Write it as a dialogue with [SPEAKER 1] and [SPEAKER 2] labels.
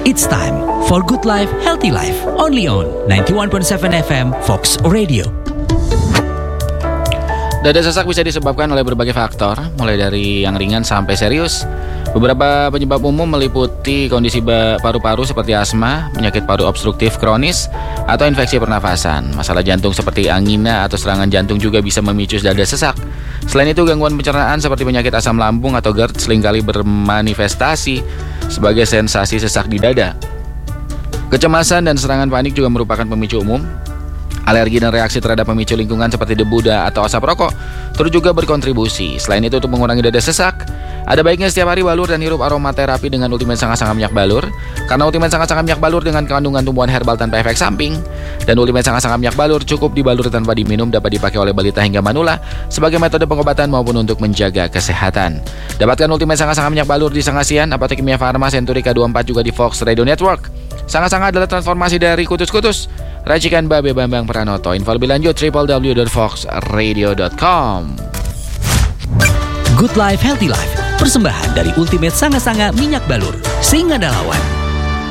[SPEAKER 1] It's time for Good Life, Healthy Life. Only on 91.7 FM Fox Radio.
[SPEAKER 2] Dada sesak bisa disebabkan oleh berbagai faktor, mulai dari yang ringan sampai serius. Beberapa penyebab umum meliputi kondisi paru-paru seperti asma, penyakit paru obstruktif kronis, atau infeksi pernafasan. Masalah jantung seperti angina atau serangan jantung juga bisa memicu dada sesak. Selain itu, gangguan pencernaan seperti penyakit asam lambung atau GERD seringkali bermanifestasi sebagai sensasi sesak di dada. Kecemasan dan serangan panik juga merupakan pemicu umum. Alergi dan reaksi terhadap pemicu lingkungan seperti debu atau asap rokok turut juga berkontribusi. Selain itu, untuk mengurangi dada sesak, ada baiknya setiap hari balur dan hirup aromaterapi dengan Ultimate Sanga-Sanga Minyak Balur. Karena Ultimate Sanga-Sanga Minyak Balur dengan kandungan tumbuhan herbal tanpa efek samping, dan Ultimate Sanga-Sanga Minyak Balur cukup dibalur tanpa diminum, dapat dipakai oleh balita hingga manula sebagai metode pengobatan maupun untuk menjaga kesehatan. Dapatkan Ultimate Sanga-Sanga Minyak Balur di Sangasian, Apotek Kimia Farma, Century K24, juga di Fox Radio Network. Sanga-Sanga adalah transformasi dari kutus-kutus. Racikan Babe Bambang Pranoto. Info lebih lanjut www.foxradio.com.
[SPEAKER 1] Good Life, Healthy Life. Persembahan dari Ultimate Sanga-Sanga Minyak Balur. Singa Dalawan.